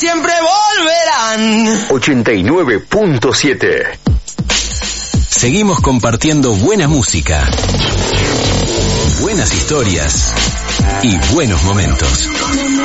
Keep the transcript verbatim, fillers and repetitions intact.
siempre volverán. ochenta y nueve punto siete. Seguimos compartiendo buena música, buenas historias y buenos momentos.